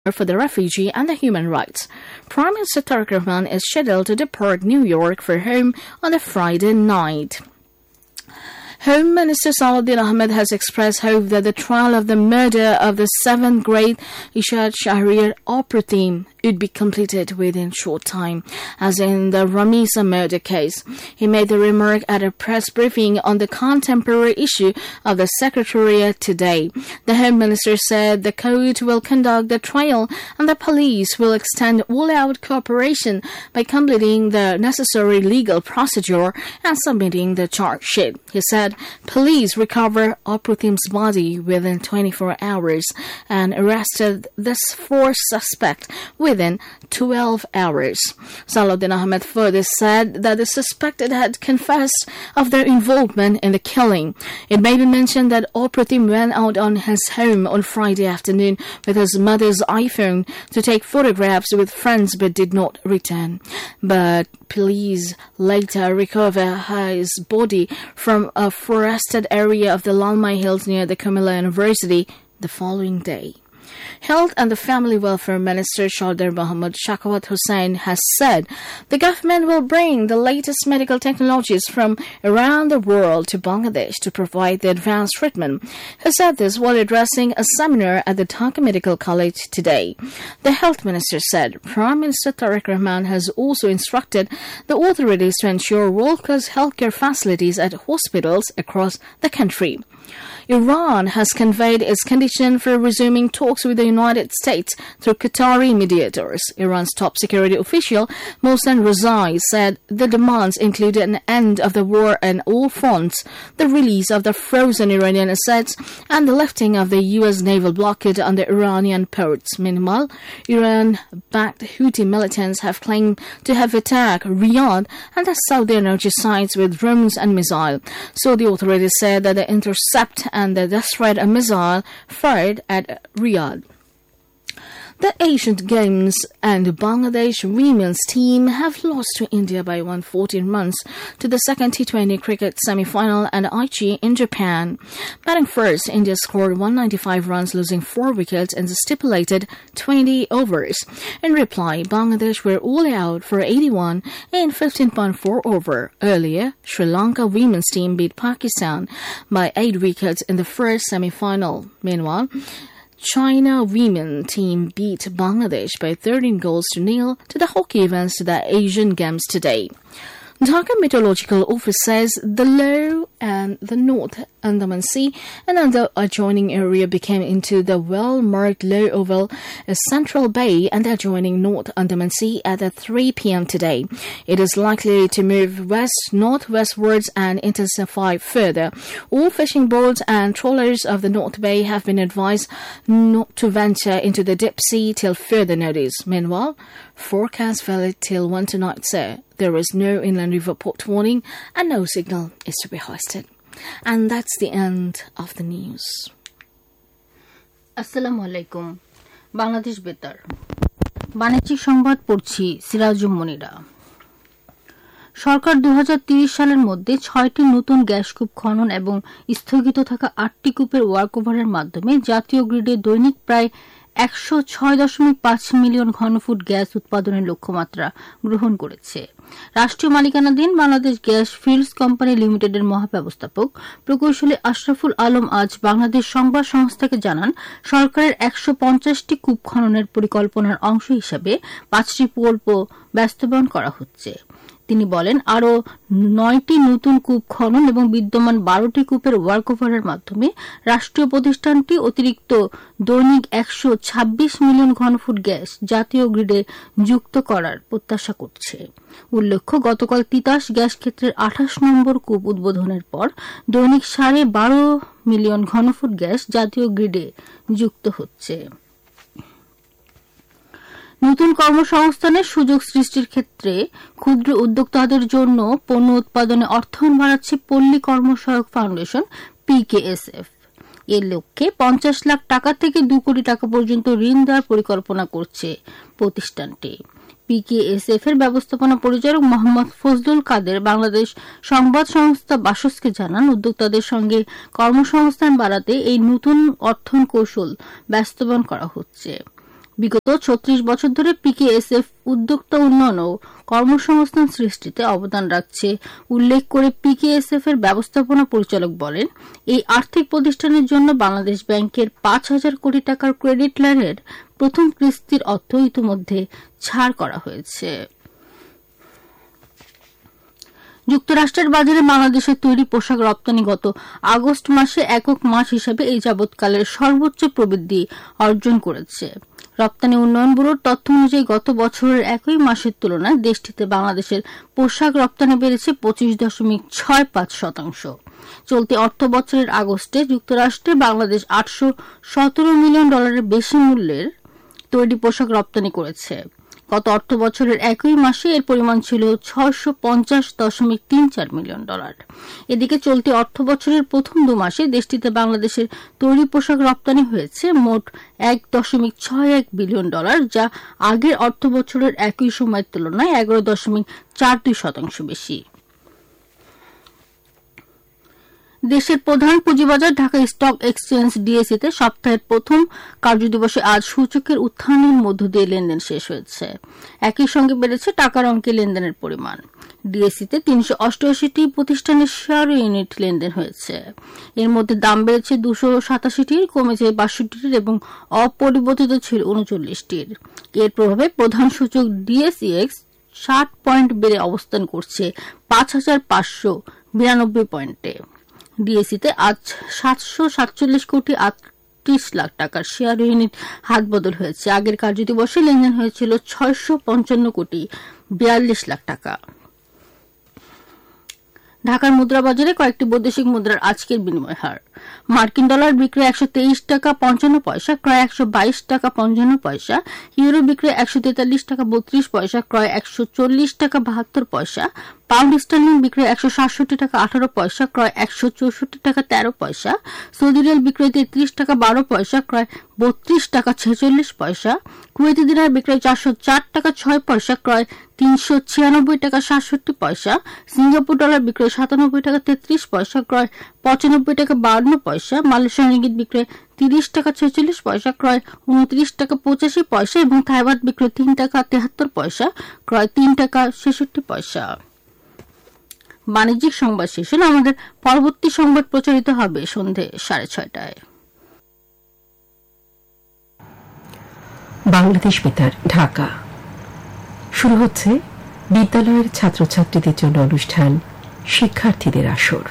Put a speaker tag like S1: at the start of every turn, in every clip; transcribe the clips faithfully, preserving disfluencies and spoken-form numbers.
S1: for the refugee and the human rights. Prime Minister Tariq Rahman is scheduled to depart New York for home on a Friday night. Home Minister Salahuddin Ahmed has expressed hope that the trial of the murder of the seventh grade Ishaq Shahriar operative would be completed within short time, as in the Ramisa murder case. He made the remark at a press briefing on the contemporary issue of the Secretariat today. The Home Minister said the court will conduct the trial and the police will extend all-out cooperation by completing the necessary legal procedure and submitting the charge sheet. He said police recovered operative's body within twenty-four hours and arrested this fourth suspect within twelve hours. Salahuddin Ahmed further said that the suspected had confessed of their involvement in the killing. It may be mentioned that operative went out on his home on Friday afternoon with his mother's iPhone to take photographs with friends but did not return. But police later recovered his body from a forested area of the Lalmai Hills near the Comilla University the following day. Health and the Family Welfare Minister Chaudhry Mohammad Shakawat Hussain has said the government will bring the latest medical technologies from around the world to Bangladesh to provide the advanced treatment. He said this while addressing a seminar at the Dhaka Medical College today. The Health Minister said Prime Minister Tariq Rahman has also instructed the authorities to ensure world-class healthcare facilities at hospitals across the country. Iran has conveyed its condition for resuming talks with the United States through Qatari mediators. Iran's top security official, Mohsen Rezai, said the demands included an end of the war on all fronts, the release of the frozen Iranian assets, and the lifting of the U S naval blockade on the Iranian ports. Meanwhile, Iran-backed Houthi militants have claimed to have attacked Riyadh and the Saudi energy sites with drones and missiles. So the authorities said that the intercept and the destroyed a missile fired at Riyadh. The Asian Games and Bangladesh women's team have lost to India by one hundred fourteen runs to the second T twenty cricket semi-final at Aichi in Japan. Batting first, India scored one hundred ninety-five runs, losing four wickets in the stipulated twenty overs. In reply, Bangladesh were all out for eighty-one in fifteen point four over. Earlier, Sri Lanka women's team beat Pakistan by eight wickets in the first semi-final. Meanwhile, China women team beat Bangladesh by thirteen goals to nil to the hockey events to the Asian Games today. Dhaka Meteorological Office says the low and the North Andaman Sea and the adjoining area became into the well-marked low oval Central Bay and the adjoining North Andaman Sea at three p.m. today. It is likely to move west-northwestwards and intensify further. All fishing boats and trawlers of the North Bay have been advised not to venture into the deep sea till further notice. Meanwhile, forecast valid till one tonight, sir. There is no inland river port warning and no signal is to be hoisted. And that's the end of the news.
S2: Assalamu alaikum. Bangladesh Betar. বাণিজ্যিক সংবাদ পড়ছি সিরাজুম মনিরা। সরকার দুই হাজার তিরিশ সালের মধ্যে ছয়টি নতুন গ্যাস কূপ খনন এবং স্থগিত থাকা আটটি কূপের ওয়ার্কওভারের মাধ্যমে জাতীয় গ্রিডে দৈনিক প্রায় একশো ছয় দশমিক পাঁচ মিলিয়ন ঘনফুট গ্যাস উৎপাদনের লক্ষ্যমাত্রা গ্রহণ করেছে। রাষ্ট্রীয় মালিকানাধীন বাংলাদেশ গ্যাস ফিল্ডস কোম্পানি লিমিটেডের মহাব্যবস্থাপক প্রকৌশলী আশরাফুল আলম আজ বাংলাদেশ সংবাদ সংস্থাকে জানান, সরকারের একশো পঞ্চাশটি কূপ খননের পরিকল্পনার অংশ হিসেবে পাঁচটি প্রকল্প বাস্তবায়ন করা হচ্ছে। তিনি বলেন, আরও নয়টি নতুন কূপ খনন এবং বিদ্যমান বারোটি কূপের ওয়ার্কওভারের মাধ্যমে রাষ্ট্রীয় প্রতিষ্ঠানটি অতিরিক্ত দৈনিক একশো ছাব্বিশ মিলিয়ন ঘনফুট গ্যাস জাতীয় গ্রিডে যুক্ত করার প্রত্যাশা করছে। উল্লেখ্য, গতকাল তিতাস গ্যাস ক্ষেত্রের আঠাশ নম্বর কূপ উদ্বোধনের পর দৈনিক সাড়ে বারো মিলিয়ন ঘনফুট গ্যাস জাতীয় গ্রিডে যুক্ত হচ্ছে। নতুন কর্মসংস্থানের সুযোগ সৃষ্টির ক্ষেত্রে ক্ষুদ্র উদ্যোক্তাদের জন্য পণ্য উৎপাদনে অর্থায়ন বাড়াচ্ছে পল্লী কর্মসহায়ক ফাউন্ডেশন পিকেএসএফ। এর লক্ষ্যে পঞ্চাশ লাখ টাকা থেকে দু কোটি টাকা পর্যন্ত ঋণ দেওয়ার পরিকল্পনা করছে প্রতিষ্ঠানটি। পিকেএসএফ এর ব্যবস্থাপনা পরিচালক মোহাম্মদ ফজলুল কাদের বাংলাদেশ সংবাদ সংস্থা বাসসকে জানান, উদ্যোক্তাদের সঙ্গে কর্মসংস্থান বাড়াতে এই নতুন অর্থায়ন কৌশল বাস্তবায়ন করা হচ্ছে। বিগত ছত্রিশ বছর ধরে পিকেএসএফ উদ্যোক্তা উন্নয়ন ও কর্মসংস্থান সৃষ্টিতে অবদান রাখছে উল্লেখ করে পিকেএসএফ এর ব্যবস্থাপনা পরিচালক বলেন, এই আর্থিক প্রতিষ্ঠানের জন্য বাংলাদেশ ব্যাংকের পাঁচ হাজার কোটি টাকার ক্রেডিট লাইনের প্রথম কিস্তির অর্থ ইতিমধ্যে ছাড় করা হয়েছে। যুক্তরাষ্ট্রের বাজারে বাংলাদেশের তৈরি পোশাক রপ্তানি গত আগস্ট মাসে একক মাস হিসেবে এই যাবৎকালের সর্বোচ্চ প্রবৃদ্ধি অর্জন করেছে। রপ্তানি উন্নয়ন ব্যুরোর তথ্য অনুযায়ী গত বছরের একই মাসের তুলনায় দেশটিতে বাংলাদেশের পোশাক রপ্তানি বেড়েছে পঁচিশ দশমিক ছয় পাঁচ শতাংশ। চলতি অর্থ বছরের আগস্টে যুক্তরাষ্ট্রে বাংলাদেশ আটশো সতেরো মিলিয়ন ডলারের বেশি মূল্যের তৈরি পোশাক রপ্তানি করেছে। গত অর্থ বছরের একই মাসে এর পরিমাণ ছিল ছয়শো পঞ্চাশ দশমিক তিন চার মিলিয়ন ডলার। এদিকে চলতি অর্থ বছরের প্রথম দু মাসে দেশটিতে বাংলাদেশের তৈরি পোশাক রপ্তানি হয়েছে মোট এক দশমিক ছয় এক বিলিয়ন ডলার, যা আগের অর্থ বছরের একই সময়ের তুলনায় এগারো দশমিক চার দুই শতাংশ বেশি। দেশের প্রধান পুঁজিবাজার ঢাকা স্টক এক্সচেঞ্জ ডিএসইতে সপ্তাহের প্রথম কার্যদিবসে আজ সূচকের উত্থানের মধ্য দিয়ে লেনদেন শেষ হয়েছে। একই সঙ্গে বেড়েছে টাকার অঙ্কে লেনদেনের পরিমাণ। ডিএসইতে তিনশো অষ্টআশিটি প্রতিষ্ঠানের শেয়ার ইউনিট লেনদেন হয়েছে। এর মধ্যে দাম বেড়েছে দুশো সাতাশিটির, কমেছে বাষট্টিটির এবং অপরিবর্তিত ছিল উনচল্লিশটির। এর প্রভাবে প্রধান সূচক ডিএসইএক্স ষাট পয়েন্ট বেড়ে অবস্থান করছে পাঁচ হাজার পাঁচশো বিরানব্বই পয়েন্টে। ডিএসইতে আজ সাতশো সাতচল্লিশ কোটি আটত্রিশ লাখ টাকার শেয়ার ইউনিট হাত বদল হয়েছে। আগের কার্যদিবসে লেনদেন হয়েছিল ছয়শো পঞ্চান্ন কোটি বিয়াল্লিশ লাখ টাকা। ঢাকার মুদ্রা বাজারে কয়েকটি বৈদেশিক মুদ্রার আজকের বিনিময় হার: মার্কিন ডলার বিক্রয় একশো তেইশ টাকা পঞ্চান্ন পয়সা, ক্রয় একশো বাইশ টাকা পঞ্চান্ন পয়সা। ইউরো বিক্রয় একশো তেতাল্লিশ টাকা বত্রিশ পয়সা, ক্রয় একশো চল্লিশ টাকা বাহাত্তর পয়সা। পাউন্ড স্টার্লিং বিক্রয় একশো সাতষট্টি টাকা আঠারো পয়সা, ক্রয় একশো চৌষট্টি টাকা তেরো পয়সা। সৌদি রিয়াল বিক্রয় তেত্রিশ টাকা বারো পয়সা, ক্রয় বত্রিশ টাকা ছেচল্লিশ পয়সা। কুয়েতি দিনার বিক্রয় চারশো চার টাকা ছয় পয়সা, ক্রয় তিনশো ছিয়ানব্বই টাকা সাতষট্টি পয়সা। সিঙ্গাপুর ডলার বিক্রয় সাতানব্বই টাকা তেত্রিশ পয়সা, ক্রয় পঁচানব্বই টাকা বাউন্ন পয়সা। মালয়েশিয়ান রিঙ্গিত বিক্রয় তিরিশ টাকা ছেচল্লিশ পয়সা, ক্রয় উনত্রিশ টাকা পঁচাশি পয়সা এবং থাই বাত বিক্রয় তিন টাকা তেহাত্তর পয়সা, ক্রয় তিন টাকা ছেষট্টি পয়সা। বাণিজ্যিক সংবাদ শেষ হলে আমাদের পরবর্তী সংবাদ প্রচারিত হবে সন্ধে সাড়ে ছয়টায়।
S3: বাংলাদেশ বেতার ঢাকা। শুরু হচ্ছে বিদ্যালয়ের ছাত্রছাত্রীদের জন্য অনুষ্ঠান শিক্ষার্থীদের আসর।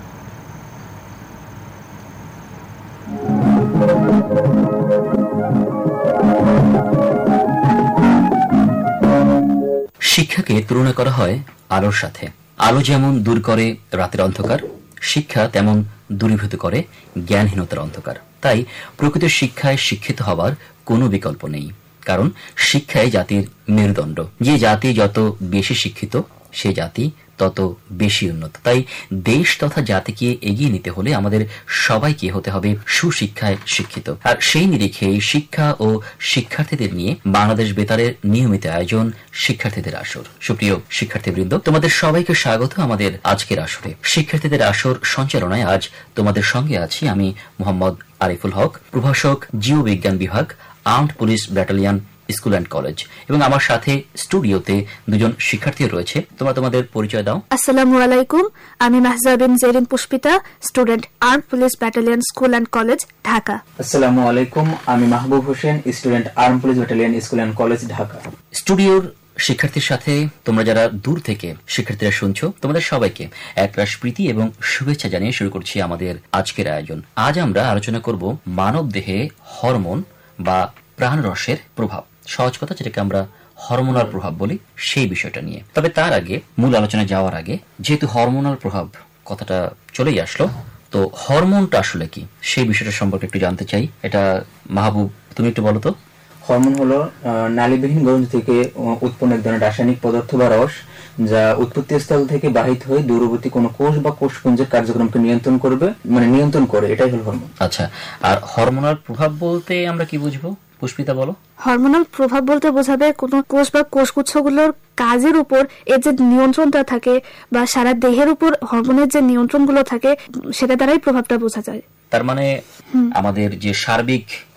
S4: শিক্ষাকে তুলনা করা হয় আলোর সাথে। আলো যেমন দূর করে রাতের অন্ধকার, শিক্ষা তেমন দূরীভূত করে জ্ঞানহীনতার অন্ধকার। তাই প্রকৃত শিক্ষায় শিক্ষিত হবার কোনো বিকল্প নেই, কারণ শিক্ষাই জাতির মেরুদণ্ড। যে জাতি যত বেশি শিক্ষিত, সে জাতি তত বেশি উন্নত। তাই দেশ তথা জাতিকে এগিয়ে নিতে হলে আমাদের সবাইকে হতে হবে সুশিক্ষায় শিক্ষিত। আর সেই নিরিখেই শিক্ষা ও শিক্ষার্থীদের নিয়ে বাংলাদেশ বেতারের নিয়মিত আয়োজন শিক্ষার্থীদের আসর। সুপ্রিয় শিক্ষার্থীবৃন্দ, তোমাদের সবাইকে স্বাগত আমাদের আজকের আসরে। শিক্ষার্থীদের আসর সঞ্চালনায় আজ তোমাদের সঙ্গে আছি আমি মোহাম্মদ আরিফুল হক, প্রভাষক জীববিজ্ঞান বিভাগ, armed police battalion school and college, এবং আমার সাথে স্টুডিওতে দুজন শিক্ষার্থী রয়েছে। তোমরা তোমাদের পরিচয় দাও।
S5: আসসালামু আলাইকুম, আমি মাহজা বিন Zerin Pushpita, student armed police battalion school and college Dhaka.
S6: আসসালামু আলাইকুম, আমি Mahbub Hossain, student armed police battalion school and college Dhaka.
S4: স্টুডিওর শিক্ষার্থীর সাথে তোমরা যারা দূর থেকে শিক্ষার্থীরা শুনছো, তোমাদের সবাইকে একরাশ প্রীতি এবং শুভেচ্ছা জানিয়ে শুরু করছি আমাদের আজকের আয়োজন। আজ আমরা আলোচনা করব মানব দেহে হরমোন বা প্রাণরসের প্রভাব, সহজ কথা যেটাকে আমরা হরমোনাল প্রভাব বলি, সেই বিষয়টা নিয়ে। তবে তার আগে, মূল আলোচনায় যাওয়ার আগে, যেহেতু হরমোনাল প্রভাব কথাটা চলেই আসলো, তো হরমোনটা আসলে কি সেই বিষয়টা সম্পর্কে একটু জানতে চাই। এটা মাহবুব, তুমি একটু বলো তো।
S6: হরমোন হলো নালীবিহীন গ্রন্থি থেকে উৎপন্ন এক ধরনের রাসায়নিক পদার্থ বা রস, যা উৎপত্তি স্থল থেকে বাহিত হয়ে দূরবর্তী কোনো কোষ বা কোষপুঞ্জের কার্যক্রমকে নিয়ন্ত্রণ করবে, মানে নিয়ন্ত্রণ করে, এটাই হলো হরমোন।
S4: আচ্ছা, আর হরমোনাল প্রভাব বলতে আমরা কি বুঝবো? পুষ্পিতা বলো।
S5: হরমোনাল প্রভাব বলতে বোঝাবে কোনো কোষ বা কোষগুচ্ছগুলোর কাজের উপর এর যে নিয়ন্ত্রণটা থাকে বা সারা দেহের উপর হরমোনের যে নিয়ন্ত্রণগুলো থাকে, সেটা দ্বারাই প্রভাবটা বোঝা যায়।
S4: তার মানে আমাদের যে সার্বিক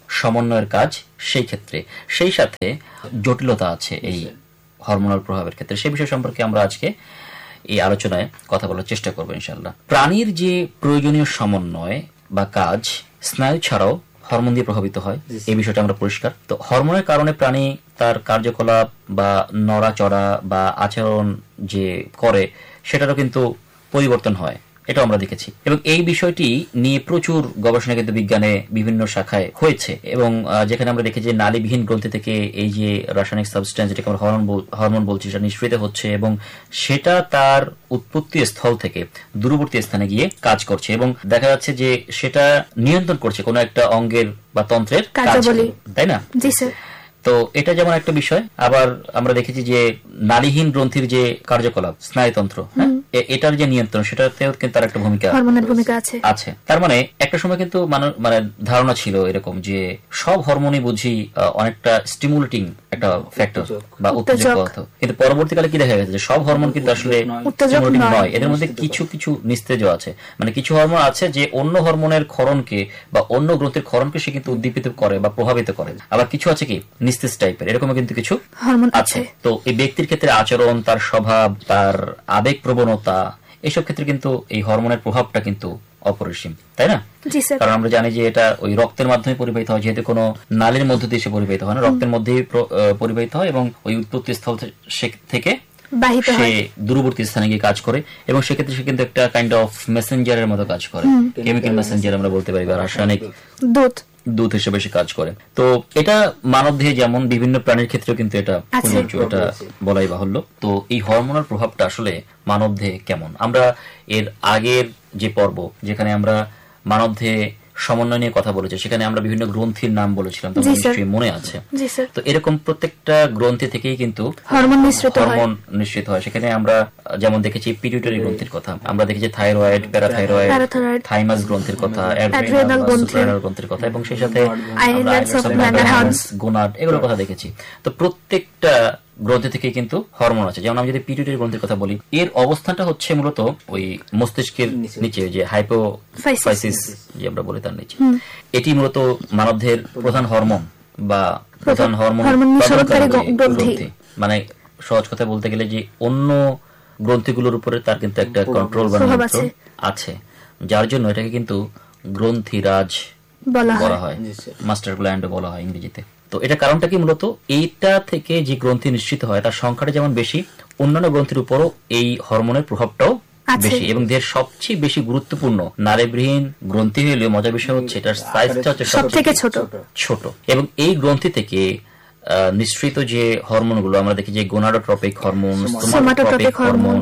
S4: সমন্বয়ের কাজ সেই ক্ষেত্রে, সেই সাথে জটিলতা আছে এই হরমোনাল প্রভাবের ক্ষেত্রে। সেই বিষয় সম্পর্কে আমরা আজকে এই আলোচনায় কথা বলার চেষ্টা করবো ইনশাআল্লাহ। প্রাণীর যে প্রয়োজনীয় সমন্বয় বা কাজ স্নায়ু ছাড়াও হরমোন দিয়ে প্রভাবিত হয়, এই বিষয়টা আমরা পরিষ্কার। তো হরমোনের কারণে প্রাণী তার কার্যকলাপ বা নড়াচড়া বা আচরণ যে করে সেটারও কিন্তু পরিবর্তন হয়, এটা আমরা দেখেছি। এবং এই বিষয়টি নিয়ে প্রচুর গবেষণা কিন্তু বিজ্ঞানে বিভিন্ন শাখায় হয়েছে। এবং যেখানে আমরা দেখি যে নালীবিহীন গ্রন্থি থেকে এই যে রাসায়নিক সাবস্টেন্স, যেটাকে আমরা হরমোন হরমোন বলছি, সেটা নিঃসৃত হচ্ছে এবং সেটা তার উৎপত্তি স্থল থেকে দূরবর্তী স্থানে গিয়ে কাজ করছে এবং দেখা যাচ্ছে যে সেটা নিয়ন্ত্রণ করছে কোনো একটা অঙ্গের বা তন্ত্রের কাজ, তাই না?
S5: জি স্যার।
S4: তো এটা যেমন একটা বিষয়। আবার আমরা দেখেছি যে নালীহীন গ্রন্থির যে কার্যকলাপ, স্নায়ুতন্ত্র, হ্যাঁ, এটার যে নিয়ন্ত্রণ, সেটাতেও কিন্তু তার একটা ভূমিকা
S5: হরমোনের ভূমিকা আছে
S4: আছে তার মানে একটা সময় কিন্তু মানে ধারণা ছিল এরকম যে সব হরমোনই বুঝি অনেকটা স্টিমুলেটিং একটা ফ্যাক্টর বা উত্তেজক পদার্থ, কিন্তু পরবর্তীকালে কি দেখা গেছে যে সব হরমোন কিন্তু আসলে স্টিমুলেটিং নয়, এদের মধ্যে কিছু কিছু নিস্তেজ আছে। মানে কিছু হরমোন আছে যে অন্য হরমোনের ক্ষরণকে বা অন্য গ্রন্থির ক্ষরণকে সে কিন্তু উদ্দীপিত করে বা প্রভাবিত করে। আবার কিছু আছে কি নিস্তেজ টাইপের, এরকম কিন্তু কিছু
S5: হরমোন
S4: আছে। তো এই ব্যক্তির ক্ষেত্রে আচরণ, তার স্বভাব, তার আবেগ প্রবণতা, এইসব ক্ষেত্রে কিন্তু এই হরমোনের প্রভাবটা কিন্তু অপরিসীম, তাই না? কারণ আমরা জানি যে এটা ওই রক্তের মাধ্যমে পরিবাহিত হয়, যেহেতু কোনো নালীর মধ্য দিয়ে সে পরিবাহিত হয় না, রক্তের মধ্যেই পরিবাহিত হয় এবং ওই উৎপত্তি স্থল থেকে সে দূরবর্তী স্থানে গিয়ে কাজ করে এবং সেক্ষেত্রে সে কিন্তু একটা কাইন্ড অফ মেসেঞ্জারের মতো কাজ করে, কেমিক্যাল মেসেঞ্জার আমরা বলতে পারি বা রাসায়নিক দূত দূত হিসেবে সে কাজ করে। তো এটা মানব দেহে যেমন বিভিন্ন প্রাণীর ক্ষেত্রেও কিন্তু এটা প্রযোজ্য, এটা বলাই বাহুল্য। তো এই হরমোনাল প্রভাবটা আসলে মানব দেহে কেমন, আমরা এর আগের যে পর্ব যেখানে আমরা মানব দেহে সমন্বয় নিয়ে কথা বলেছি, সেখানে আমরা বিভিন্ন গ্রন্থির নাম বলেছিলাম, তো নিশ্চয়ই মনে আছে। তো এরকম প্রত্যেকটা গ্রন্থি থেকেই কিন্তু হরমোন নিঃসৃত হয়। সেখানে আমরা যেমন দেখেছি পিটুইটারি গ্রন্থির কথা, আমরা দেখেছি থাইরয়েড, প্যারাথাইরয়েড, থাইমাস গ্রন্থির কথা, অ্যাড্রিনাল গ্রন্থির কথা এবং সেই সাথে গোনাড, এগুলোর কথা দেখেছি। তো প্রত্যেকটা গ্রন্থি থেকে কিন্তু হরমোন আছে। যেমন আমি যদি পিটুইটারি গ্রন্থির কথা বলি, এর অবস্থানটা হচ্ছে মূলত ওই মস্তিষ্কের নিচে, যে হাইপোফাইসিস যে আমরা বলি তার নিচে। এটি মূলত মানবদেহের প্রধান হরমোন বা প্রধান হরমোন গ্রন্থি। মানে সহজ কথা বলতে গেলে যে অন্য গ্রন্থিগুলোর উপরে তার কিন্তু একটা কন্ট্রোল বা নিয়ন্ত্রণ আছে, যার জন্য এটাকে কিন্তু গ্রন্থিরাজ বলা হয়, মাস্টার গ্ল্যান্ড বলা হয় ইংরেজিতে। তো এটা কারণটা কি, মূলত এইটা থেকে যে গ্রন্থি নিশ্চিত হয় তার সংখ্যাটা যেমন বেশি, অন্যান্য গ্রন্থির উপরও এই হরমোনের প্রভাবটাও বেশি এবং দেহের সবচেয়ে বেশি গুরুত্বপূর্ণ নালীবিহীন গ্রন্থি হলেও মজার বিষয় হচ্ছে এটার সাইজটা হচ্ছে সবথেকে ছোট ছোট এবং এই গ্রন্থি থেকে নিঃসৃত যে হরমোনগুলো আমরা দেখি যে gonadotropic hormone, somatotropic hormone,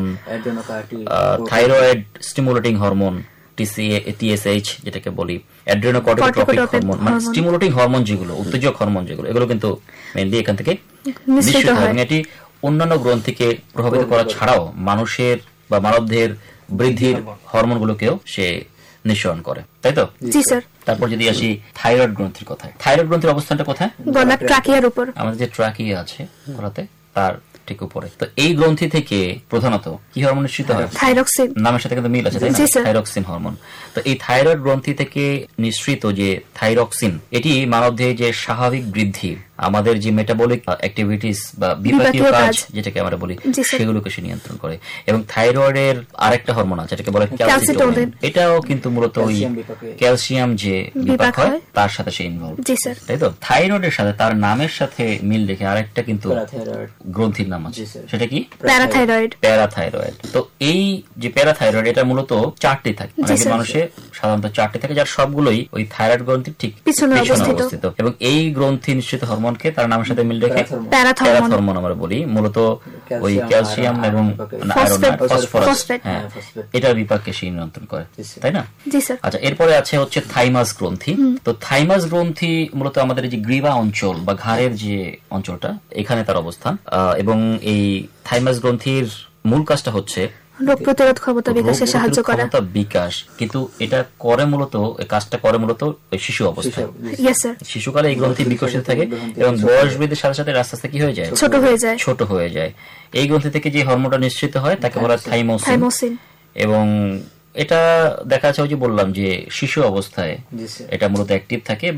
S4: thyroid stimulating hormone TSH যেটাকে বলি, অ্যাড্রেনোকর্টিকোট্রপিক হরমোন, মানে স্টিমুলেটিং হরমোন যেগুলো, উত্তেজক হরমোন যেগুলো, এগুলো কিন্তু মেইনলি এখান থেকে নিঃসৃত হয়। এটি অন্যান্য গ্রন্থিকে প্রভাবিত করা ছাড়াও মানুষের বা মানবদেহের বৃদ্ধির হরমোনগুলোকেও সে নিঃসরণ করে, তাই তো? জি স্যার। তারপর যদি আসি থাইরয়েড গ্রন্থির কথায়, থাইরয়েড গ্রন্থির অবস্থানটা কোথায়? গলার ট্রাকিয়ার উপর, আমাদের যে ট্রাকিয়া আছে গলাতে তার ঠিক উপরে। তো এই গ্রন্থি থেকে প্রধানত কি হরমোন নিঃসৃত হয়? থাইরক্সিন, নামের সাথে কিন্তু মিল আছে, তাই না? Thyroxine hormone. তো এই থাইরয়েড গ্রন্থি থেকে নিঃসৃত যে থাইরক্সিন, এটি মানবদেহে যে স্বাভাবিক বৃদ্ধি, আমাদের যে মেটাবলিক অ্যাক্টিভিটিস বা বিপাকীয় কাজ যেটাকে আমরা বলি, সেগুলোকে সে নিয়ন্ত্রণ করে। এবং থাইরয়েডের আরেকটা হরমোন আছে যেটাকে বলে ক্যালসিটোনিন, এটাও কিন্তু মূলত ওই ক্যালসিয়াম যে বিপাক হয় তার সাথে সে ইনভলভ, তাই তো? থাইরয়েডের সাথে তার নামের সাথে মিল রেখে আরেকটা কিন্তু গ্রন্থির নাম আছে, সেটা কি? প্যারাথাইরয়েড। প্যারাথাইরয়েড। তো এই যে প্যারাথাইরয়েড, এটা মূলত চারটি থাকে, মানে মানুষের সাধারণত চারটি থাকে, যার সবগুলোই ওই থাইরয়েড গ্রন্থির ঠিক পিছনে অবস্থিত। এবং এই গ্রন্থি নিশ্চিত হরমোনকে তার নামের সাথে মিল রেখে প্যারাথরমোন আমরা বলি, মূলত ওই ক্যালসিয়াম এবং আয়রন, ফসফরাস, হ্যাঁ, এটার বিপাককে সে নিয়ন্ত্রণ করে, তাই না? আচ্ছা, এরপরে আছে হচ্ছে থাইমাস গ্রন্থি। তো থাইমাস গ্রন্থি মূলত আমাদের যে গ্রীবা অঞ্চল বা ঘাড়ের যে অঞ্চলটা, এখানে তার অবস্থান। এবং এই থাইমাস গ্রন্থির মূল কাজটা হচ্ছে রোগ প্রতিরোধ ক্ষমতা বিকাশে সাহায্য করা, ক্ষমতা বিকাশ। কিন্তু এটা করে মূলত, এই কাজটা করে মূলত শিশু অবস্থায়। শিশুকালে এই গ্রন্থি বিকশিত থাকে এবং বয়স বৃদ্ধির সাথে সাথে আস্তে আস্তে কি হয়ে যায়? ছোট হয়ে যায় ছোট হয়ে যায় এই গ্রন্থি থেকে যে হরমোনটা নিঃসৃত হয় তাকে বলা হয় থাইমোসিন। এবং এটা দেখা যাচ্ছে, ওই যে বললাম যে শিশু অবস্থায় এটা মূলত অ্যাক্টিভ থাকে এবং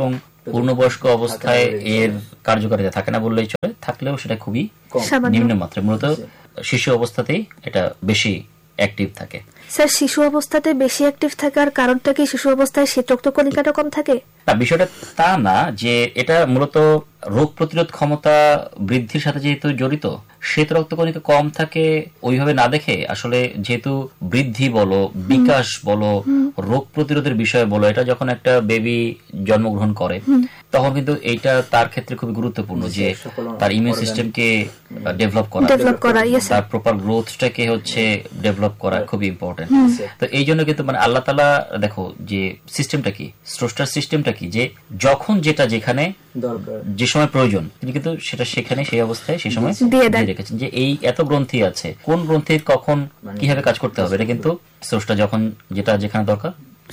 S4: পূর্ণবয়স্ক অবস্থায় এর কার্যকারিতা থাকে না বললেই চলে, থাকলেও সেটা খুবই নিম্নমাত্রায়। মূলত শিশু অবস্থাতেই এটা বেশি অ্যাক্টিভ থাকে।
S5: স্যার, শিশু অবস্থাতে বেশি অ্যাক্টিভ থাকার কারণটা কি শিশু অবস্থায় শীত রক্ত কণিকাটা কম থাকে?
S4: না, বিষয়টা তা না, যে এটা মূলত রোগ প্রতিরোধ ক্ষমতা বৃদ্ধির সাথে যেহেতু জড়িত, শ্বেত রক্তকণিকা কম থাকে ওইভাবে না দেখে আসলে যেহেতু বৃদ্ধি বলো, বিকাশ বলো, রোগ প্রতিরোধের বিষয় বলো, এটা যখন একটা বেবি জন্মগ্রহণ করে তখন কিন্তু এইটা তার ক্ষেত্রে খুবই গুরুত্বপূর্ণ যে তার ইমিউন সিস্টেমকে ডেভেলপ করা, তার প্রপার গ্রোথটাকে হচ্ছে ডেভেলপ করা খুবই ইম্পর্টেন্ট। তো এই জন্য কিন্তু মানে আল্লাহ তাআলা দেখো যে সিস্টেমটা কি, স্রষ্টার সিস্টেমটা কি, যে যখন যেটা যেখানে যে সময় প্রয়োজন তিনি কিন্তু সেটা সেখানে সেই অবস্থায় সেই সময় দিয়ে রেখেছেন, যে এই এত গ্রন্থি আছে, কোন গ্রন্থির কখন কিভাবে কাজ করতে হবে এটা কিন্তু স্রষ্টা যখন যেটা যেখানে দরকার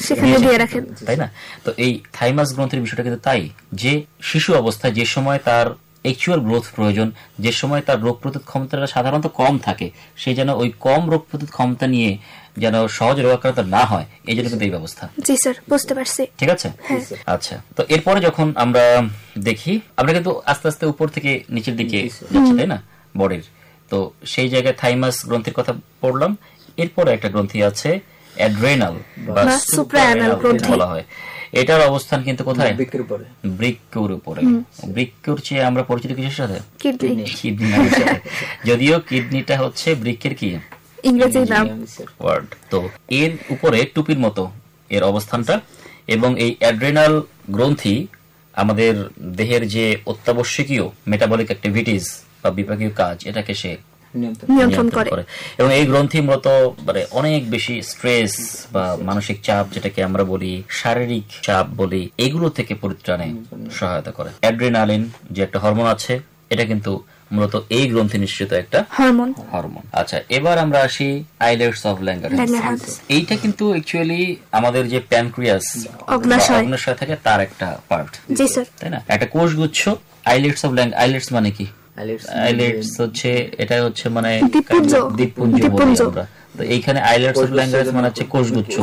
S4: তাই না। তো এই থাইমাস গ্রন্থির বিষয়টা কিন্তু তাই, যে শিশু অবস্থায় যে সময় তার অ্যাকচুয়াল গ্রোথ প্রয়োজন, যে সময় তার রোগ প্রতিরোধ ক্ষমতাটা সাধারণত কম থাকে, সে যেন ওই কম রোগ প্রতিরোধ ক্ষমতা নিয়ে যেন সহজ রোগাক্রান্ত না হয়, এই জন্য কিন্তু এই ব্যবস্থা।
S5: জি স্যার, বুঝতে পারছি।
S4: ঠিক আছে, আচ্ছা। তো এরপরে যখন আমরা দেখি, আমরা কিন্তু আস্তে আস্তে উপর থেকে নিচের দিকে যাচ্ছি তাই না বডির, তো সেই জায়গায় থাইমাস গ্রন্থির কথা পড়লাম। এরপরে একটা গ্রন্থি আছে অ্যাড্রেনাল বা সুপ্রাঅ্যানাল গ্রন্থি বলা হয়। এটার অবস্থান কিন্তু কোথায়? বৃক্কের উপরে। বৃক্কের চেয়ে আমরা পরিচিত কিসের সাথে? কিডনির সাথে। যদিও কিডনিটা হচ্ছে বৃক্কের কি
S5: ইংরেজি নাম
S4: ওয়ার্ড। তো এর উপরে টুপির মতো এর অবস্থানটা, এবং এই অ্যাড্রেনাল গ্রন্থি আমাদের দেহের যে অত্যাবশ্যকীয় মেটাবলিক অ্যাক্টিভিটিস বা বিপাকীয় কাজ এটাকে সে নিয়ন্ত্রণ করে। এবং এই গ্রন্থি মূলত মানে অনেক বেশি স্ট্রেস বা মানসিক চাপ, যেটাকে আমরা বলি শারীরিক চাপ বলি, এগুলো থেকে পরিত্রাণে সহায়তা করে। অ্যাড্রিনালিন যে একটা হরমোন আছে, এটা কিন্তু মূলত এই গ্রন্থি নিঃসৃত একটা হরমোন হরমোন আচ্ছা, এবার আমরা আসি আইলেটস অফ ল্যাঙ্গারহ্যান্স। এইটা কিন্তু অ্যাকচুয়ালি আমাদের যে প্যানক্রিয়াস অগ্ন্যাশয় থাকে তার একটা পার্ট, তাই না? একটা কোষগুচ্ছ। আইলেটস অফ ল্যাঙ্গ, আইলেটস মানে কি? আইলেটস হচ্ছে এটা হচ্ছে মানে দ্বীপপুঞ্জ বলি আমরা। তো এইখানে আইলেটস অফ ল্যাঙ্গারহ্যান্স মানে হচ্ছে কোষগুচ্ছ।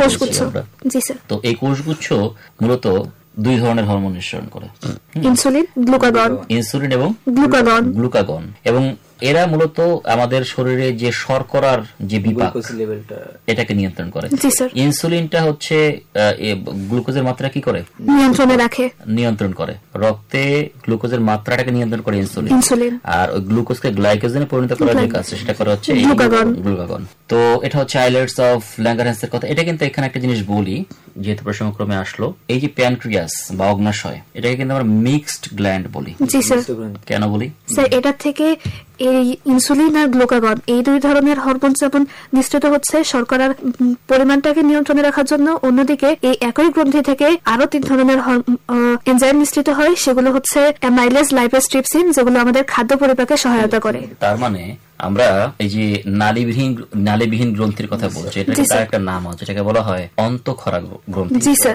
S4: তো এই কোষগুচ্ছ মূলত দুই ধরনের হরমোন নিঃসরণ করে,
S5: ইনসুলিন, গ্লুকাগন।
S4: ইনসুলিন এবং গ্লুকাগন গ্লুকাগন এবং এরা মূলত আমাদের শরীরে যে শর্করার যে বিপাক এটাকে নিয়ন্ত্রণ করে। ইনসুলিনটা হচ্ছে গ্লুকোজের মাত্রা কি করে?
S5: নিয়ন্ত্রণে রাখে,
S4: নিয়ন্ত্রণ করে। রক্তে গ্লুকোজের মাত্রাটাকে নিয়ন্ত্রণ করে ইনসুলিন। আর ওই গ্লুকোজকে গ্লাইকোজেনে পরিণত করার যে কাজ সেটা করে হচ্ছে গ্লুকাগন। তো এটা হচ্ছে আইলেটস অফ ল্যাঙ্গারহ্যান্স এর কথা। এটা কিন্তু এখানে একটা জিনিস বলি, যেহেতু প্রসঙ্গক্রমে আসলো, এই যে প্যানক্রিয়াস বা অগ্ন্যাশয়, এটাকে কিন্তু আমরা মিক্সড গ্ল্যান্ড বলি।
S5: জি স্যার।
S4: কেন বলি?
S5: স্যার, এটা থেকে এই ইনসুলিন আর গ্লুকাগন এই দুই ধরনের হরমোন যেমন নিঃসৃত হচ্ছে শর্করার পরিমাণটাকে নিয়ন্ত্রণে রাখার জন্য, অন্যদিকে এই একই গ্রন্থি থেকে আরো তিন ধরনের এনজাইম নিঃসৃত হয়, সেগুলো হচ্ছে অ্যামাইলেজ, লাইপেজ, ট্রিপসিন, যেগুলো আমাদের খাদ্য পরিপাকে সহায়তা করে।
S4: তার মানে আমরা এই যে নালীবিহীন নালীবিহীন গ্রন্থির কথা বলছি, এটা তার একটা নাম আছে, যেটাকে বলা হয় অন্তঃক্ষরা গ্রন্থি।
S5: জি স্যার।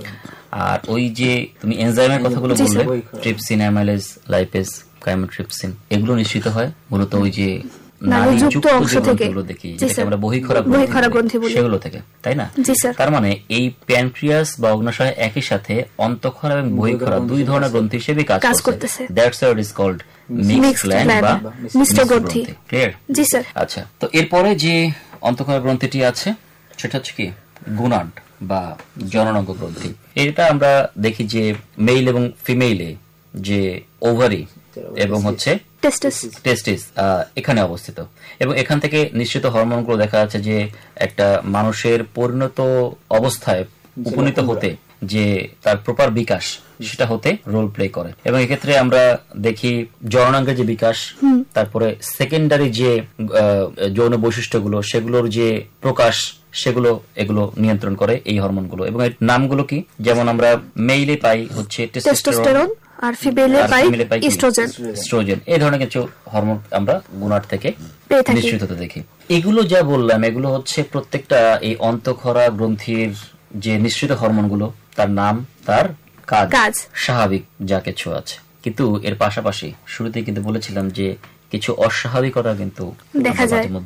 S4: আর ওই যে তুমি এনজাইমের কথাগুলো বললে, ট্রিপসিন, অ্যামাইলেজ, লাইপেজ, কাইমোট্রিপসিন, এগুলো নিশ্চিত হয় মূলত ওই যে নালীযুক্ত অংশ থেকে, দেখি যেটাকে আমরা বহিঃক্ষরা গ্রন্থি বলি, সেগুলো থেকে, তাই না? তার মানে এই প্যানক্রিয়াস বা অগ্ন্যাশয় একই সাথে অন্তঃক্ষরা এবং বহিঃক্ষরা দুই ধরনের গ্রন্থি হিসেবে কাজ করতেছে। That's why it is called mixed gland বা মিশ্র গ্রন্থি। ক্লিয়ার?
S5: জি স্যার।
S4: আচ্ছা, তো এরপরে যে অন্তঃক্ষরা গ্রন্থিটি আছে সেটা হচ্ছে কি গোনাড বা জননাঙ্গ গ্রন্থি। এটা আমরা দেখি যে মেল এবং ফিমেইলে যে ওভারি এবং হচ্ছে টেস্টিস এখানে অবস্থিত, এবং এখান থেকে নিশ্চিত হরমোনগুলো দেখা যাচ্ছে যে একটা মানুষের পরিণত অবস্থায় উপনীত হতে যে তার প্রপার বিকাশ সেটা হতে রোল প্লে করে। এবং এক্ষেত্রে আমরা দেখি জননাঙ্গের যে বিকাশ, তারপরে সেকেন্ডারি যে যৌন বৈশিষ্ট্যগুলো সেগুলোর যে প্রকাশ, সেগুলো এগুলো নিয়ন্ত্রণ করে এই হরমোনগুলো। এবং এর নামগুলো কি? যেমন আমরা মেইলে পাই হচ্ছে টেস্টোস্টেরন,
S5: আর ফিমেলে পাই ইস্ট্রোজেন।
S4: ইস্ট্রোজেন এই ধরনের কিছু হরমোন আমরা গোনাড থেকে নিঃসৃত হতে দেখি। এগুলো যা বললাম, এগুলো হচ্ছে প্রত্যেকটা এই অন্তঃক্ষরা গ্রন্থির যে নিঃসৃত হরমোনগুলো, তার নাম, তার কাজ, স্বাভাবিক যা কিছু আছে। কিন্তু এর পাশাপাশি শুরুতেই কিন্তু বলেছিলাম যে কিছু অস্বাভাবিকতা কিন্তু দেখা যায় মধ্যে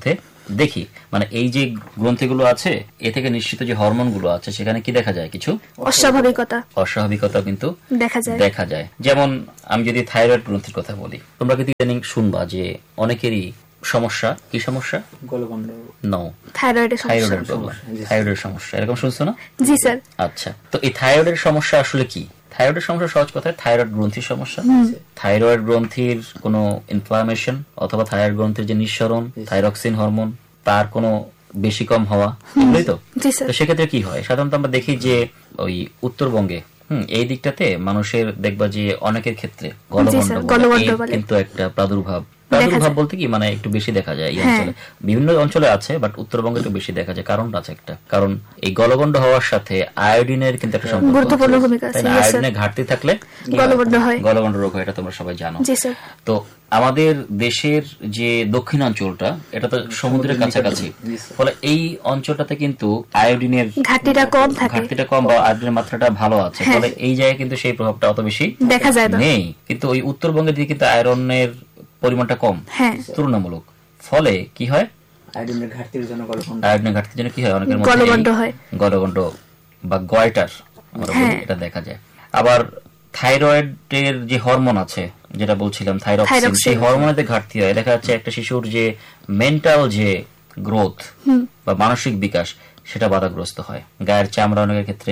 S4: দেখি মানে এই যে গ্রন্থিগুলো আছে এ থেকে নিশ্চিত যে হরমোন গুলো আছে সেখানে কি দেখা যায়, কিছু
S5: অস্বাভাবিকতা
S4: অস্বাভাবিকতা কিন্তু
S5: দেখা যায়
S4: দেখা যায় যেমন আমি যদি থাইরয়েড গ্রন্থির কথা বলি, তোমরা কিন্তু ইদানিং শুনবা যে অনেকেরই সমস্যা, কি সমস্যা,
S6: গলগণ্ড,
S4: নো
S5: থাইরয়েডের
S4: থাইরয়েডের প্রবলেম, থাইরয়েডের সমস্যা, এরকম শুনছো না?
S5: জি স্যার।
S4: আচ্ছা, তো এই থাইরয়েডের সমস্যা আসলে কি? থাইরয়েডের সমস্যা সহজ কথায় থাইরয়েড গ্রন্থির সমস্যা। থাইরয়েড গ্রন্থির কোনো ইনফ্লামেশন অথবা থাইরয়েড গ্রন্থির যে নিঃসরণ, থাইরক্সিন হরমোন তার কোনো বেশি কম হওয়া, এগুলোই তো। তো সেক্ষেত্রে কি হয়, সাধারণত আমরা দেখি যে ওই উত্তরবঙ্গে হম এই দিকটাতে মানুষের দেখবা যে অনেকের ক্ষেত্রে গলগণ্ড কিন্তু একটা প্রাদুর্ভাব, প্রাদুর্ভাব বলতে কি মানে একটু বেশি দেখা যায় এই অঞ্চলে, বিভিন্ন অঞ্চলে আছে বাট উত্তরবঙ্গে একটু বেশি দেখা যায়। কারণটা আছে একটা, কারণ এই গলগণ্ড হওয়ার সাথে আয়োডিনের কিন্তু একটা সম্পর্ক,
S5: গুরুত্বপূর্ণ ভূমিকা আছে।
S4: আয়োডিনের ঘাটতি থাকলে
S5: গলগণ্ড হয়,
S4: গলগণ্ড রোগ হয়, এটা তোমরা সবাই জানো। তো আমাদের দেশের যে দক্ষিণাঞ্চলটা এটা তো সমুদ্রের কাছাকাছি, ফলে এই অঞ্চলটাতে কিন্তু আয়োডিনের ঘাটতিটা কম থাকে, ঘাটতিটা কম বা আয়োডিনের মাত্রাটা ভালো আছে, ফলে এই জায়গায় কিন্তু সেই প্রভাবটা অত বেশি দেখা যায় না, নেই। কিন্তু ওই উত্তরবঙ্গের দিকে কিন্তু আয়রনের পরিমাণটা কম তুলনামূলক, ফলে কি হয়
S6: আয়োডিনের ঘাটতির জন্য গলগণ্ড,
S4: আয়োডিনের ঘাটতির জন্য কি হয় অনেকের মধ্যে গলগণ্ড হয়, গলগণ্ড বা গয়টার আমরা বলি, এটা দেখা যায়। আবার থাইরয়েডের যে হরমোন আছে যেটা বলছিলাম থাইরক্সিন, সেই হরমোনের ঘাটতি হয়, দেখা যাচ্ছে একটা শিশুর যে মেন্টাল যে গ্রোথ বা মানসিক বিকাশ সেটা বাধাগ্রস্ত হয়, গায়ের চামড়া অনেকের ক্ষেত্রে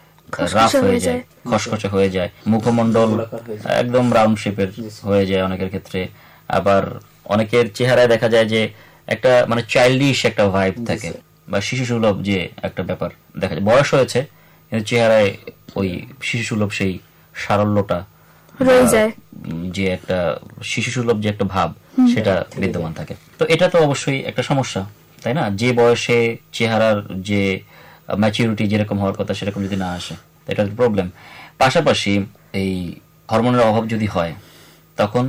S4: রাফ হয়ে যায়, খসখসে হয়ে যায়, মুখমন্ডল একদম রাউন্ড শেপের হয়ে যায় অনেকের ক্ষেত্রে। আবার অনেকের চেহারায় দেখা যায় যে একটা মানে চাইল্ডিশ একটা ভাইব থাকে বা শিশু সুলভ যে একটা ব্যাপার দেখা যায়, বয়স হয়েছে কিন্তু চেহারায় ওই শিশু সুলভ সেই সারল্যটা রয়ে যায়, যে একটা শিশু সুলভ যে একটা ভাব সেটা বিদ্যমান থাকে। তো এটা তো অবশ্যই একটা সমস্যা, তাই না? যে বয়সে চেহারার যে ম্যাচুরিটি যেরকম হওয়ার কথা সেরকম যদি না আসে এটা প্রবলেম। পাশাপাশি এই হরমোনের অভাব যদি হয় তখন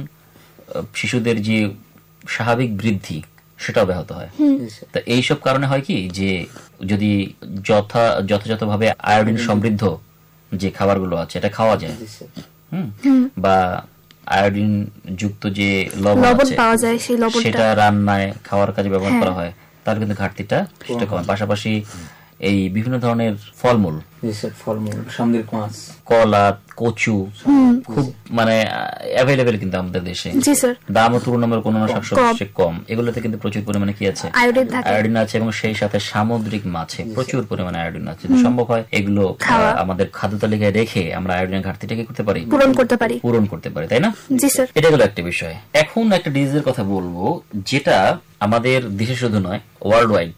S4: শিশুদের যে স্বাভাবিক বৃদ্ধি সেটাও ব্যাহত হয়। তো এইসব কারণে হয় কি যে যদি যথা যথাযথভাবে আয়োডিন সমৃদ্ধ যে খাবারগুলো আছে এটা খাওয়া যায়, হুম, বা আয়োডিন যুক্ত যে লবণ আছে সেটা রান্নায় খাওয়ার কাজে ব্যবহার করা হয়, তাহলে কিন্তু ঘাটতিটা সেটা কম। পাশাপাশি এই বিভিন্ন ধরনের ফলমূল,
S6: ফলমূল, সামুদ্রিক মাছ,
S4: কলা, কচু খুব মানে অ্যাভেলেবেল কিন্তু আমাদের দেশে, দামও তুলনামূলক অন্যান্য শাকসবজি কম, এগুলোতে কিন্তু প্রচুর পরিমাণে কি আছে, আয়োডিন আছে, এবং সেই সাথে সামুদ্রিক মাছে প্রচুর পরিমাণে আয়োডিন আছে। যদি সম্ভব হয় এগুলো আমাদের খাদ্য তালিকায় রেখে আমরা আয়োডিনের ঘাটতিটাকে করতে পারি, পূরণ করতে পারি পূরণ করতে পারি তাই না? এটা হলো একটা বিষয়। এখন একটা ডিজিজের কথা বলবো যেটা আমাদের দেশে শুধু নয়, ওয়ার্ল্ড ওয়াইড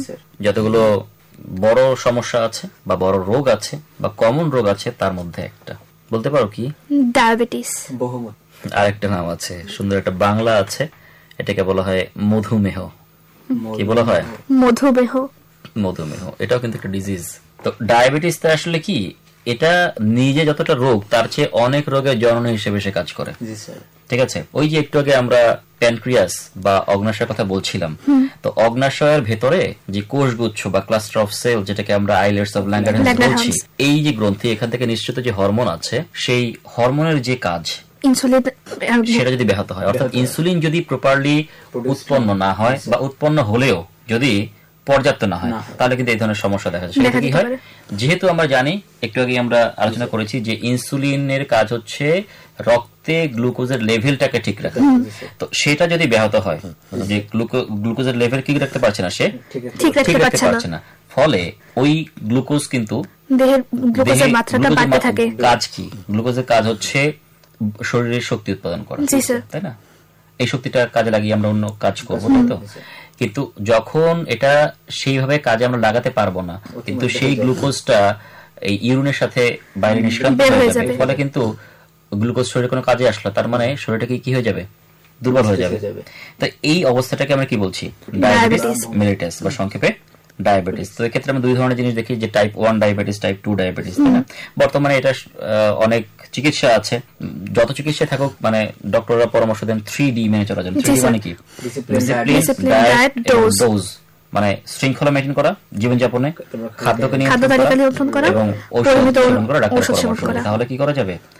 S4: যতগুলো বড় সমস্যা আছে বা বড় রোগ আছে বা কমন রোগ আছে তার মধ্যে একটা বলতে পারো কি?
S5: ডায়াবেটিস।
S6: বহুমূত্র
S4: আরেকটা নাম আছে, সুন্দর একটা বাংলা আছে, এটাকে বলা হয় মধুমেহ। কি বলা হয়?
S5: মধুমেহ।
S4: মধুমেহ এটাও কিন্তু একটা ডিজিজ। তো ডায়াবেটিসটা আসলে কি, এটা নিজে যতটা রোগ তার চেয়ে অনেক রোগের জননী হিসেবে সে কাজ করে। ঠিক আছে, ওই যে একটু আগে আমরা প্যানক্রিয়াস বা অগ্নাশয়ের কথা বলছিলাম, তো অগ্নাশয়ের ভেতরে যে কোষগুচ্ছ বা ক্লাস্টার অফ সেল যেটাকে আমরা আইলেটস অফ ল্যাঙ্গারহ্যান্স বলছি, এই যে গ্রন্থি এখান থেকে নিঃসৃত যে হরমোন আছে সেই হরমোনের যে কাজ ইনসুলিন সেটা যদি ব্যাহত হয়, অর্থাৎ ইনসুলিন যদি প্রপারলি উৎপন্ন না হয় বা উৎপন্ন হলেও যদি পর্যাপ্ত না হয় তাহলে কিন্তু এই ধরনের সমস্যা দেখা যায়। সেটা কি হয়, যেহেতু আমরা জানি একটু আগে আমরা আলোচনা করেছি যে ইনসুলিনের কাজ হচ্ছে রক্তে গ্লুকোজের লেভেলটাকে ঠিক রাখা, তো সেটা যদি ব্যাহত হয় যে গ্লুকোজের লেভেল কি রাখতে পারছে না, সে ঠিক রাখতে পারছে না, ফলে ওই গ্লুকোজ কিন্তু দেহের গ্লুকোজের মাত্রাটা বাড়তে থাকে। কাজ কি? গ্লুকোজের কাজ হচ্ছে শরীরের শক্তি উৎপাদন করা, তাই না? এই শক্তিটা কাজে লাগিয়ে আমরা অন্য কাজ করবো, তাই তো? কিন্তু যখন এটা সেইভাবে কাজে আমরা লাগাতে পারবো না, কিন্তু সেই গ্লুকোজটা এই ইউরিনের সাথে বাইরে নিষ্ক্রান্ত হয়ে যাবে, ফলে কিন্তু গ্লুকোজ শরীরে কোনো কাজে আসলো তার মানে শরীরটা কি হয়ে যাবে, দুর্বল হয়ে যাবে। তো এই অবস্থাটাকে আমরা কি বলছি? ডায়াবেটিস মেলিটাস বা সংক্ষেপে ডায়াবেটিস। তো এক্ষেত্রে আমরা দুই ধরনের জিনিস দেখি, যে type one diabetes, type two diabetes, তাই না? বর্তমানে এটা অনেক চিকিৎসা আছে, যত চিকিৎসা থাকুক মানে ডক্টররা পরামর্শ দেন থ্রি ডি মেনে চলার জন্য। থ্রি ডি মানে কি? ডিসিপ্লিন, ডায়েট, ডোজ, মানে শৃঙ্খলা মেইনটেইন করা জীবনযাপনে, খাদ্যকে নিয়ন্ত্রণ করা এবং ঔষধ সেবন করা, ডাক্তারের পরামর্শ। তাহলে কি করা যাবে?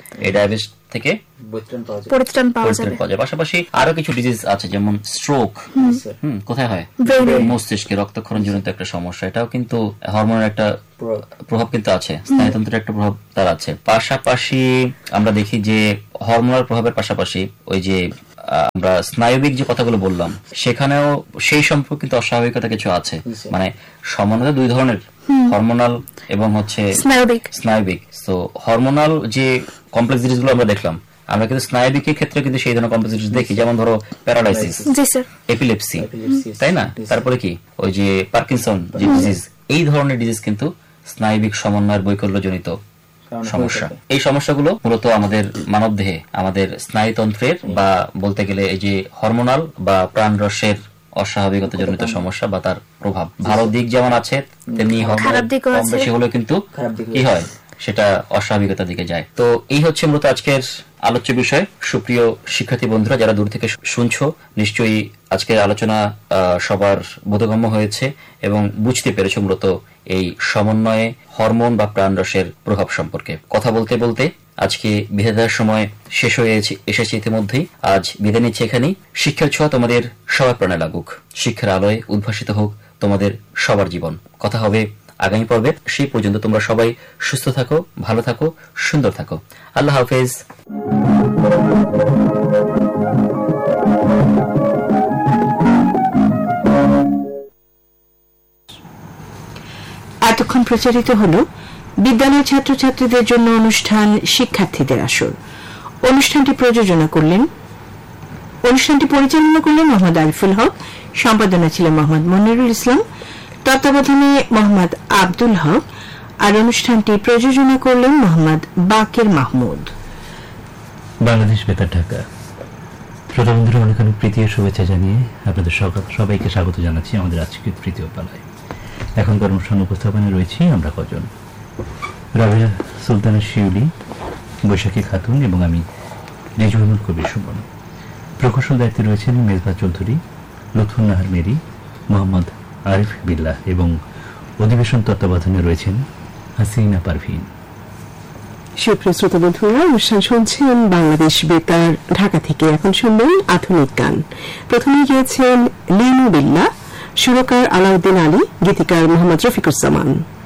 S4: এই ডায়াবেটিস থেকে
S5: পরিত্রাণ পাওয়া যাবে।
S4: পাশাপাশি আরো কিছু ডিজিজ আছে, যেমন স্ট্রোক। হুম কোথায় হয়? মস্তিষ্কে রক্তক্ষরণ জনিত একটা সমস্যা, এটাও কিন্তু হরমোনের একটা প্রভাব কিন্তু আছে, স্নায়ুতন্ত্রের একটা প্রভাব তার আছে। পাশাপাশি আমরা দেখি যে হরমোনাল প্রভাবের পাশাপাশি ওই যে আমরা স্নায়বিক যে কথাগুলো বললাম সেখানেও সেই সম্পর্কে কিন্তু অস্বাভাবিকতা কিছু আছে। মানে সমানতা দুই ধরনের, হরমোনাল এবং হচ্ছে
S5: স্নায়বিক।
S4: স্নায়বিক তো হরমোনাল যে কমপ্লেক্স জিনিসগুলো আমরা দেখলাম, আমরা কিন্তু স্নায়বিকের ক্ষেত্রে কিন্তু সেই ধরনের কমপ্লেক্স জিনিস দেখি, যেমন ধরো প্যারালাইসিস, এপিলেপসি, তাই না? তারপরে কি ওই যে পার্কিনসন যে ডিজিজ, এই ধরনের ডিজিজ কিন্তু স্নায়বিক সমন্বয়ের বৈকল্য জনিত সমস্যা। এই সমস্যাগুলো মূলত আমাদের মানব দেহে আমাদের স্নায়ুতন্ত্রের বা বলতে গেলে এই যে হরমোনাল বা প্রাণরসের অস্বাভাবিকতা জনিত সমস্যা বা তার প্রভাব। ভালো দিক যেমন আছে তেমনি হরমোনাল কম বেশি হলে কিন্তু কি হয়, সেটা অস্বাভাবিকতার দিকে যায়। তো এই হচ্ছে মূলত আজকের আলোচ্য বিষয়। সুপ্রিয় শিক্ষার্থী বন্ধুরা যারা দূর থেকে শুনছো, নিশ্চয়ই আজকের আলোচনা সবার বোধগম্য হয়েছে এবং বুঝতে পেরেছো মূলত এই সমন্বয়ে হরমোন বা প্রাণরসের প্রভাব সম্পর্কে। কথা বলতে বলতে আজকে বিদায় দেওয়ার সময় শেষ হয়ে এসেছে ইতিমধ্যেই। আজ বিদায় নিচ্ছে এখানেই। শিক্ষার ছোঁয়া তোমাদের সবার প্রাণে লাগুক, শিক্ষার আলোয় উদ্ভাসিত হোক তোমাদের সবার জীবন। কথা হবে আগামী পর্বে। সেই পর্যন্ত তোমরা সবাই সুস্থ থাকো, ভালো থাকো, সুন্দর থাকো। আল্লাহ হাফেজ।
S3: এতক্ষণ প্রচারিত হল বিদ্যালয় ছাত্রছাত্রীদের জন্য অনুষ্ঠান শিক্ষার্থীদের আসর। অনুষ্ঠানটি প্রযোজনা করলেন অনুষ্ঠানটি পরিচালনা করলেন মোহাম্মদ আরিফুল হক, সম্পাদনা ছিলেন মোহাম্মদ মনিরুল ইসলাম, তত্ত্বাবধানে মোহাম্মদ আব্দুল হক, আর অনুষ্ঠানটি প্রযোজনা করলেন মোহাম্মদ বাকের মাহমুদ।
S7: বাংলাদেশ বেতার ঢাকা। শ্রোতা বন্ধুরা অনেক অনেক প্রীতি ও শুভেচ্ছা জানিয়ে আপনাদের সবাইকে স্বাগত জানাচ্ছি আমাদের আজকের তৃতীয় পালায়। এখনকার অনুষ্ঠান উপস্থাপনায় রয়েছি আমরা কজন, রাবেয়া সুলতানা শিউলি, বৈশাখী খাতুন এবং আমি রেজুয়ানুল কবির সুমন। প্রকৌশল দায়িত্বে রয়েছেন মেজবা চৌধুরী, লুৎফুন নাহার মেরি, মোহাম্মদ আরিফ বিল্লাহ এবং অধিবেশন তত্ত্বাবধানে রয়েছেন হাসিনা পারভিন।
S3: সুপ্রিয় শ্রোতা বন্ধুরা, অনুষ্ঠান শুনছেন বাংলাদেশ বেতার ঢাকা থেকে। এখন শুনবেন আধুনিক গান। প্রথমে গিয়েছেন লিনু বিল্লাহ, সুরকার আলাউদ্দিন আলী, গীতিকার মোহাম্মদ রফিকুজ্জামান।